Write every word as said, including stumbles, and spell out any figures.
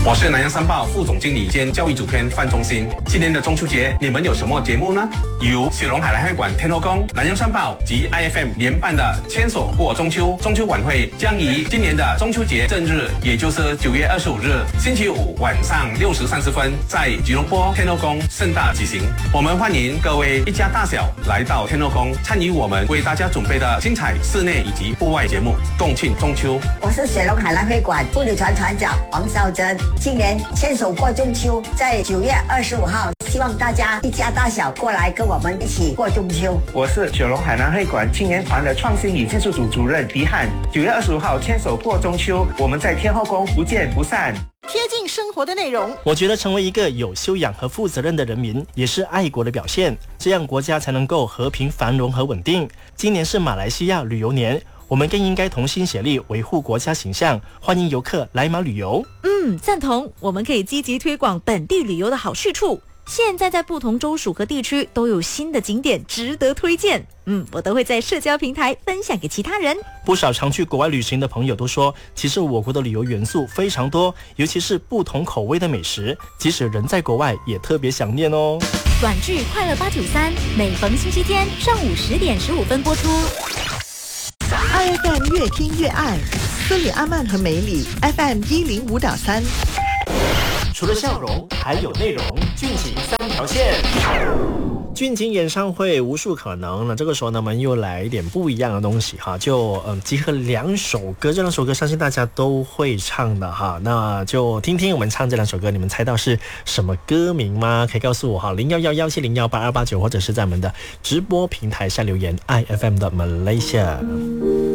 我是南洋商报副总经理兼教育主编范忠新。今年的中秋节，你们有什么节目呢？由雪隆海澜会馆天后宫、南洋商报及 I F M 联办的牵手过中秋中秋晚会，将于今年的中秋节正日，也就是九月二十五日星期五晚上六时三十分，在吉隆坡天后宫盛大举行。我们欢迎各位一家大小来到天后宫，参与我们为大家准备的精彩室内以及户外节目，共庆中秋。 我是雪隆海澜会馆妇女团团长王少珍。今年牵手过中秋，在九月二十五号，希望大家一家大小过来跟我们一起过中秋。 我是雪隆海南会馆青年团的创新与技术组主任狄汉。九月二十五号牵手过中秋，我们在天后宫不见不散。 贴近生活的内容， 我觉得成为一个有修养和负责任的人民，也是爱国的表现，这样国家才能够和平繁荣和稳定。今年是马来西亚旅游年，我们更应该同心协力维护国家形象，欢迎游客来马旅游。 嗯，赞同。我们可以积极推广本地旅游的好去处。现在在不同州属和地区都有新的景点值得推荐，嗯，我都会在社交平台分享给其他人。 不少常去国外旅行的朋友都说，其实我国的旅游元素非常多，尤其是不同口味的美食，即使人在国外也特别想念哦。 短剧《快乐八九三》每逢星期天上午十点十五分播出。 I F M 越听越爱，斯里阿曼和梅里 F M 一零五点三。 除了笑容，还有内容。俊情三条线，俊情演唱会无数可能。那这个时候呢，我们又来一点不一样的东西哈，就嗯集合两首歌，这两首歌相信大家都会唱的哈。那就听听我们唱这两首歌，你们猜到是什么歌名吗？可以告诉我哈，零幺幺幺七零幺八二八九，或者是在我们的直播平台下留言 I F M 的 Malaysia。